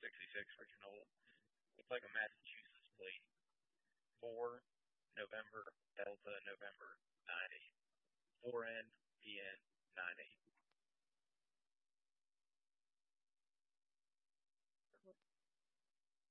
66 for canola. Looks like a Massachusetts plate. 4 November Delta November 98. 4N PN 98.